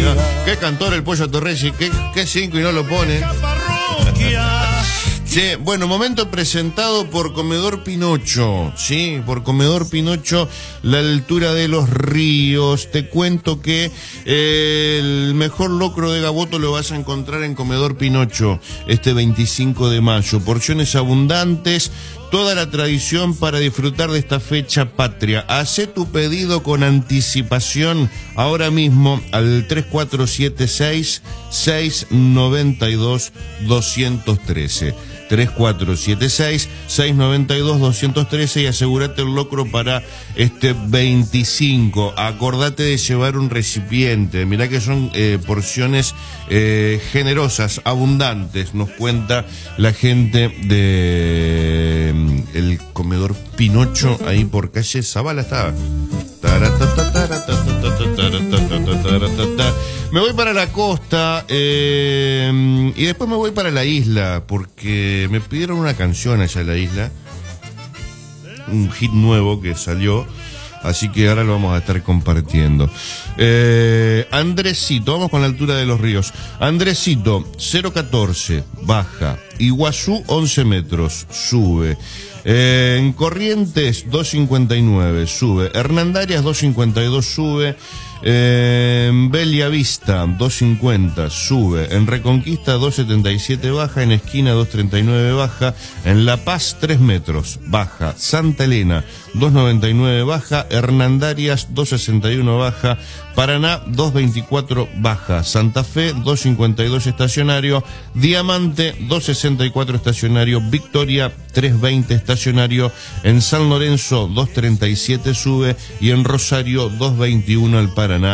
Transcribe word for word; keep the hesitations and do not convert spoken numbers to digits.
Qué cantor el Pollo Torresi, qué, qué cinco y no lo pone. Sí, bueno, momento presentado por Comedor Pinocho, sí, por Comedor Pinocho, la altura de los ríos. Te cuento que eh, el mejor locro de Gaboto lo vas a encontrar en Comedor Pinocho este veinticinco de mayo. Porciones abundantes, toda la tradición para disfrutar de esta fecha patria. Hacé tu pedido con anticipación ahora mismo al tres cuatro siete seis, seis nueve dos, dos uno tres. tres cuatro siete seis, seis nueve dos, dos uno tres y asegúrate el locro para este veinticinco. Acordate de llevar un recipiente. Mirá que son eh, porciones eh, generosas, abundantes. Nos cuenta la gente de eh, el Comedor Pinocho ahí por calle Zavala estaba. Me voy para la costa eh, y después me voy para la isla porque me pidieron una canción allá en la isla, un hit nuevo que salió, así que ahora lo vamos a estar compartiendo. eh, Andresito, vamos con la altura de los ríos. Andresito, cero catorce, baja. Iguazú, once metros, sube. Eh, en Corrientes, dos cincuenta y nueve, sube. Hernandarias, dos cincuenta y dos, sube. Eh, en Belia Vista, dos cincuenta, sube. En Reconquista, dos setenta y siete, baja. En Esquina, dos treinta y nueve, baja. En La Paz, tres metros, baja. Santa Elena, dos noventa y nueve, baja. Hernandarias, dos sesenta y uno, baja. Paraná, dos veinticuatro, baja. Santa Fe, dos cincuenta y dos, estacionario. Diamante, dos sesenta y cuatro, estacionario. Victoria, tres veinte, estacionario. En San Lorenzo, dos treinta y siete, sube. Y en Rosario, dos veintiuno al Paraná,